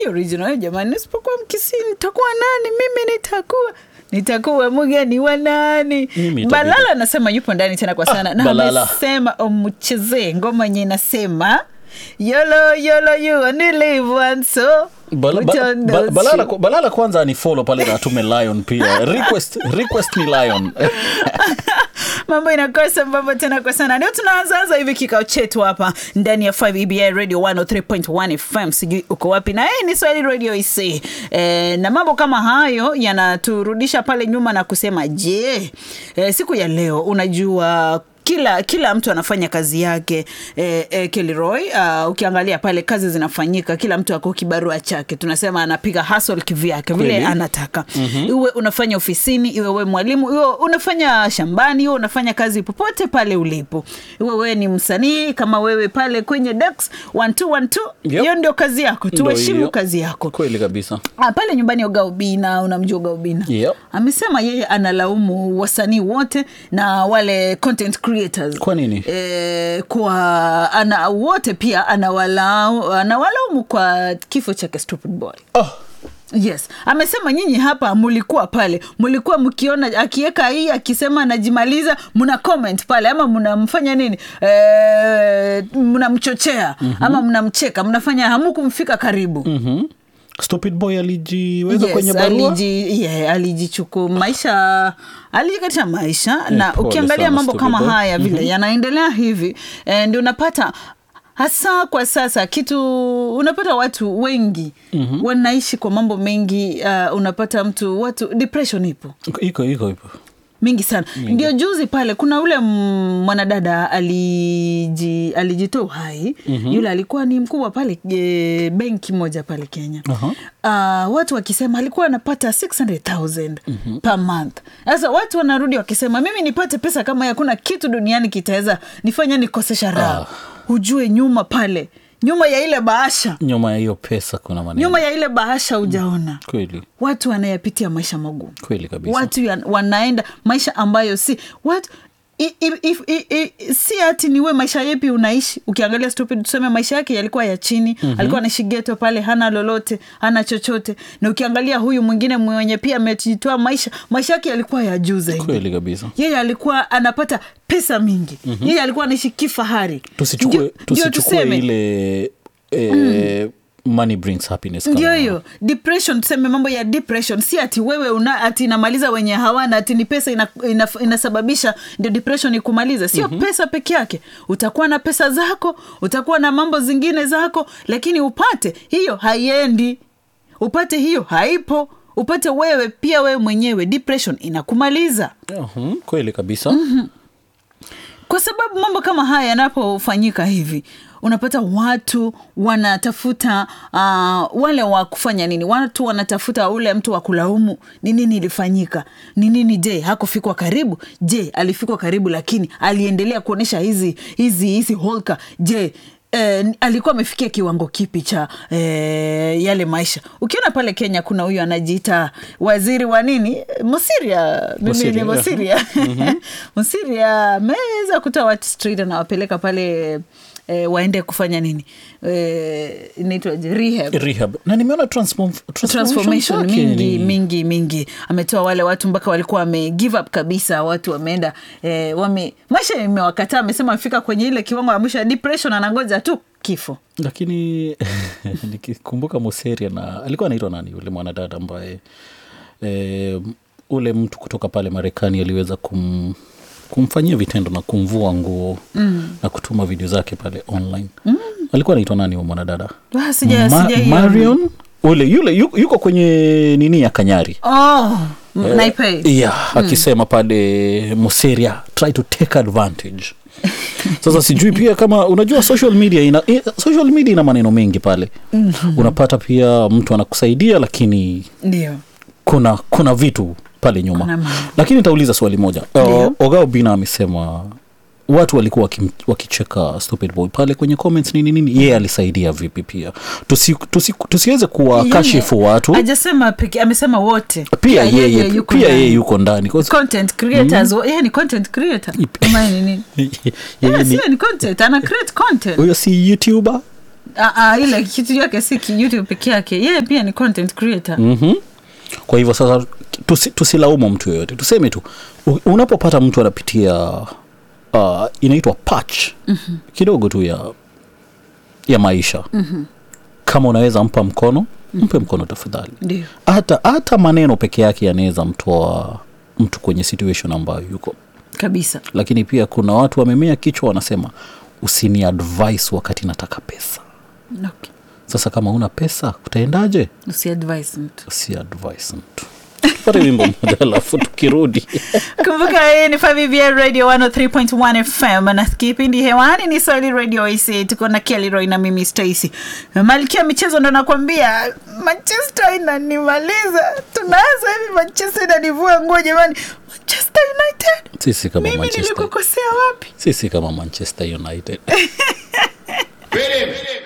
original jamani, nisipokuwa Mkisii nitakuwa nani? Mimi nitakuwa mgeni wa nani? Balala anasema yupo ndani tena kwa sana. Na amesema mcheze ngoma yenye inasema yolo you only live once, so Balala kwanza ni follow pale na tume Lion pia. Request ni Lion. Mambo inakosa mambo tena kwa sana. Ndio tunaanza hivi kikao chetu hapa ndani ya 5 EBI Radio 103.1 FM. Sijui uko wapi na ni Swahili Radio IC. Na mambo kama hayo yanaturudisha pale nyuma na kusema je, siku ya leo unajua kila mtu anafanya kazi yake. Kelly Roy, ukiangalia pale kazi zinafanyika, kila mtu ako kibarua chake. Tunasema anapiga hustle kivyake vile anataka. Iwe unafanya ofisini, iwe wewe mwalimu, iwe unafanya shambani, iwe unafanya kazi popote pale ulipo. Iwe wewe ni msanii kama wewe pale kwenye Dex 1212, hiyo ndio kazi yako. Tuheshimu kazi yako. Kweli kabisa. Pale nyumbani Ogaubina, unamjua Ogaubina. Amesema yeye analaumu wasanii wote na wale content creators. Kwa nini? Wote pia anawalaumu kwa kifo cha Stupid Boy. Yes. Amesema nyinyi hapa mulikuwa pale, mulikuwa mkiona akiweka hii akisema anajimaliza, mna comment pale ama mnamfanya nini? Mnamchochea ama mnamcheka, mnafanya hamukumfika karibu. Stupid Boy alijiweza kwenye barua? Alijichukua maisha, alijikatisha maisha. Na ukiangalia mambo kama haya vile yanaendelea hivi, ndio unapata hasa kwa sasa kitu, unapata watu wengi wanaishi kwa mambo mengi. Unapata watu depression ipo mingi sana. Ndio juzi pale kuna ule mwanadada alijitoa hai. Yule alikuwa ni mkubwa pale benki moja pale Kenya. Watu wakisema alikuwa anapata 600,000 per month. Sasa watu wanarudi wakisema mimi nipate pesa kama hakuna kitu duniani kitaweza nifanya nikosesha raha. Ujue nyuma pale, nyuma ya ile bahasha, nyuma ya hiyo pesa kuna maneno. Nyuma ya ile bahasha hujaona. Kweli. Watu wanayapitia maisha magumu. Kweli kabisa. Watu wanaenda maisha ambayo si si ati niwe maisha yepi unaishi. Ukiangalia Stupid, tuseme maisha yake yalikuwa ya chini. Alikuwa anaishi ghetto pale, hana lolote, hana chochote. Na ukiangalia huyu mwingine mwenye pia amejitoa maisha yake yalikuwa ya juu zaidi. Kweli kabisa. Yeye alikuwa anapata pesa mingi. Yeye alikuwa anaishi kifahari. Tusichukue ile money brings happiness. Ndio hiyo depression, tuseme mambo ya depression si ati wewe ati inamaliza wenye hawana, ati ni pesa inasababisha ndio depression ikumaliza. Sio pesa peke yake. Utakuwa na pesa zako, utakuwa na mambo zingine zako, lakini upate hiyo haiendi, upate hiyo haipo, upate wewe pia wewe mwenyewe depression inakumaliza. Kweli kabisa. Kwa sababu mambo kama haya yanapofanyika hivi, unapata watu wanatafuta wale wa kufanya nini? Watu wanatafuta ule mtu wa kulaumu. Ni nini ilifanyika? Ni nini? Je, hakufikwa karibu? Je, alifikwa karibu lakini aliendelea kuonesha hizi holka? Je, alikuwa amefikia kiwango kipi cha yale maisha? Ukiona pale Kenya kuna huyu anajiita waziri wa nini? Musiria. Musiria ameweza kutoa watu street na wapeleka pale waende kufanya nini? Inaitwa rehab. Na nimeona transformation mingi. Ametoa wale watu mpaka walikuwa wame give up kabisa. Watu wameenda maisha imewakataa. Amesema amefika kwenye ile kiwango ya mwisho ya depression, anangoja tu kifo. Lakini nikikumbuka Museria, na alikuwa anaitwa nani yule mwanadada ambaye ule mtu kutoka pale Marekani aliweza kumfanyia vitendo na kumvua nguo na kutuma video zake pale online. Alikuwa anaitwa nani huyo mwanadada? Marion. Yule yuko kwenye nini ya Kanyari. Naipei. Akisema pale Museria try to take advantage. Sasa sijui pia kama unajua social media ina maneno mengi pale. Unapata pia mtu anakusaidia lakini ndio kuna vitu pale nyuma. Lakini nitauliza swali moja. Ogaubina amesema watu walikuwa wakicheka Stupid Boy pale kwenye comments nini. Yeye alisaidia vipi pia? Tusiweze kuwakashifu watu. Hajasema pekee, amesema wote. Pia yeye yuko ndani. Content creators, yeye ni content creator. Kama nini? Yeye ni content, ana create content. Huyo si YouTuber. Ile kitu yake si YouTube peke yake, yeye pia ni content creator. Kwa hivyo sasa tusilaumu mtu yoyote, tuseme tu unapopata mtu anapitia inaitwa patch kidogo tu ya maisha, kama unaweza mpa mkono, mpe mkono tafadhali. Ndio. Hata maneno peke yake yanaweza mtoa mtu kwenye situation ambayo yuko kabisa. Lakini pia kuna watu wamemea kichwa wanasema usini advice wakati nataka pesa. Okay. Sasa kama una pesa utaendaje? Usi advice mtu. Tupate wimbo mmoja alafu tukirudi. Kumbuka hii ni Fabia Radio 103.1 FM na kipindi hewani ni Swahili Radio AC. Tuko na Kelly Roy na mimi Stacy. Malkia michezo ndo nakwambia Manchester inanimaliza. Tunaanza hivi Manchester inanivua nguo jamani. Manchester United. Sisi kama mimi Manchester. Mimi nilikukosea wapi? Sisi kama Manchester United.